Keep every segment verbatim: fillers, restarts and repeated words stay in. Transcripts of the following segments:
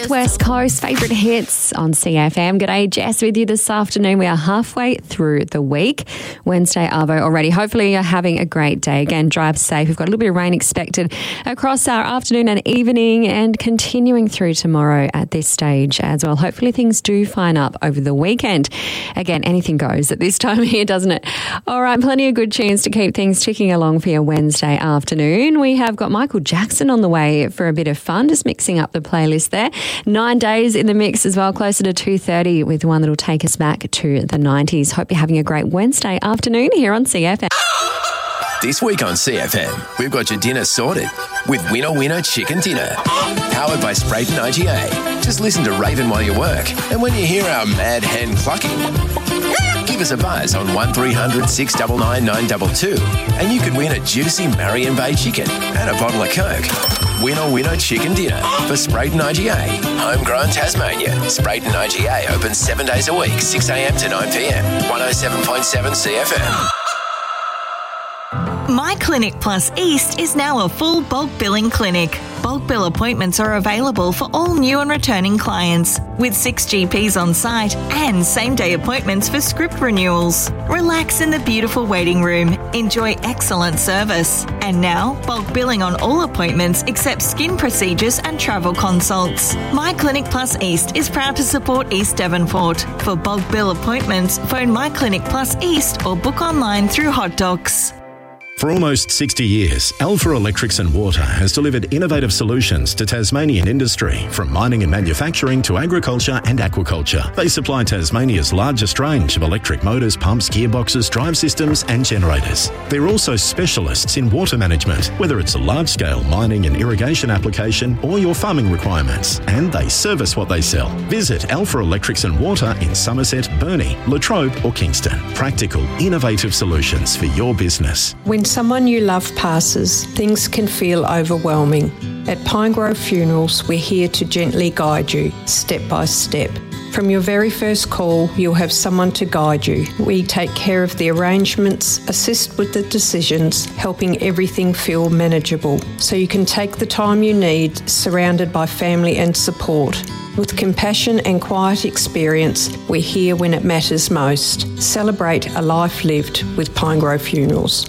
Northwest Coast favourite hits on C F M. G'day, Jess with you this afternoon. We are halfway through the week. Wednesday Arvo already. Hopefully you're having a great day. Again, drive safe. We've got a little bit of rain expected across our afternoon and evening and continuing through tomorrow at this stage as well. Hopefully things do fine up over the weekend. Again, anything goes at this time of year, doesn't it? All right, plenty of good tunes to keep things ticking along for your Wednesday afternoon. We have got Michael Jackson on the way for a bit of fun, just mixing up the playlist there. Nine days in the mix as well, closer to two thirty with one that'll take us back to the nineties. Hope you're having a great Wednesday afternoon here on C F M. This week on C F M, we've got your dinner sorted with Winner Winner Chicken Dinner. Powered by Sprayton I G A. Just listen to Raven while you work. And when you hear our mad hen clucking, give us a buzz on one three hundred six nine nine nine two two and you could win a juicy Marion Bay chicken and a bottle of Coke. Winner Winner Chicken Dinner for Sprayton I G A. Homegrown Tasmania. Sprayton I G A opens seven days a week, six a.m. to nine p.m. one oh seven point seven C F M. My Clinic Plus East is now a full bulk billing clinic. Bulk bill appointments are available for all new and returning clients, with six G Ps on site and same-day appointments for script renewals. Relax in the beautiful waiting room. Enjoy excellent service. And now, bulk billing on all appointments except skin procedures and travel consults. My Clinic Plus East is proud to support East Devonport. For bulk bill appointments, phone My Clinic Plus East or book online through Hot Docs. For almost sixty years, Alpha Electrics and Water has delivered innovative solutions to Tasmanian industry, from mining and manufacturing to agriculture and aquaculture. They supply Tasmania's largest range of electric motors, pumps, gearboxes, drive systems and generators. They're also specialists in water management, whether it's a large-scale mining and irrigation application or your farming requirements, and they service what they sell. Visit Alpha Electrics and Water in Somerset, Burnie, Latrobe or Kingston. Practical, innovative solutions for your business. When someone you love passes, things can feel overwhelming. At Pinegrove Funerals, we're here to gently guide you, step by step. From your very first call, you'll have someone to guide you. We take care of the arrangements, assist with the decisions, helping everything feel manageable, so you can take the time you need, surrounded by family and support. With compassion and quiet experience, we're here when it matters most. Celebrate a life lived with Pinegrove Funerals.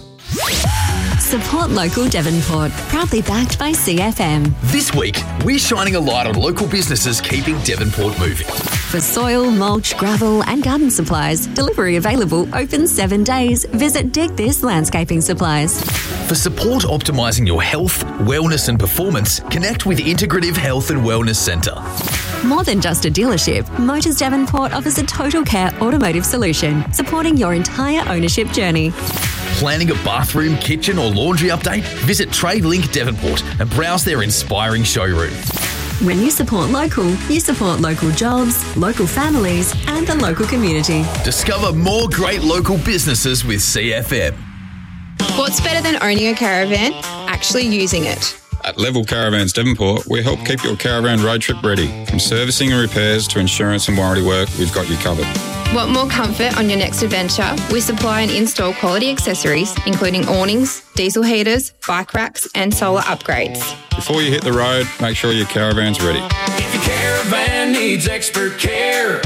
Support local Devonport, proudly backed by C F M. This week, we're shining a light on local businesses keeping Devonport moving. For soil, mulch, gravel and garden supplies, delivery available, open seven days. Visit Dig This Landscaping Supplies. For support optimising your health, wellness and performance, connect with Integrative Health and Wellness Centre. More than just a dealership, Motors Devonport offers a total care automotive solution, supporting your entire ownership journey. Planning a bathroom, kitchen or laundry update? Visit TradeLink Devonport and browse their inspiring showroom. When you support local, you support local jobs, local families and the local community. Discover more great local businesses with C F M. What's better than owning a caravan? Actually using it. At Level Caravans Devonport, we help keep your caravan road trip ready. From servicing and repairs to insurance and warranty work, we've got you covered. Want more comfort on your next adventure? We supply and install quality accessories, including awnings, diesel heaters, bike racks and solar upgrades. Before you hit the road, make sure your caravan's ready. If your caravan needs expert care,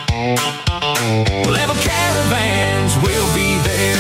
Level Caravans will be there.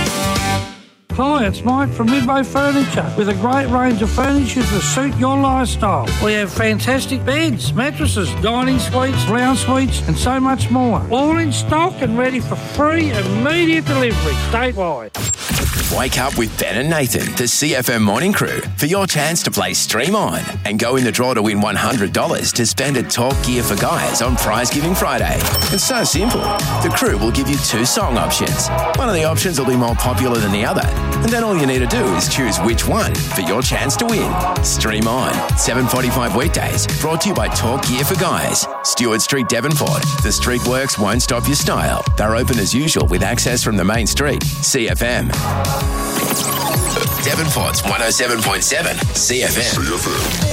Hi, it's Mike from Midway Furniture with a great range of furniture to suit your lifestyle. We have fantastic beds, mattresses, dining suites, lounge suites and so much more. All in stock and ready for free immediate delivery statewide. Wake up with Ben and Nathan, the C F M Morning Crew, for your chance to play Stream On and go in the draw to win one hundred dollars to spend at Talk Gear for Guys on Prize Giving Friday. It's so simple. The crew will give you two song options. One of the options will be more popular than the other, and then all you need to do is choose which one for your chance to win. Stream On, seven forty-five weekdays, brought to you by Talk Gear for Guys. Stewart Street, Devonport. The street works won't stop your style. They're open as usual with access from the main street. C F M. Devonport's one oh seven point seven C F M. C F M.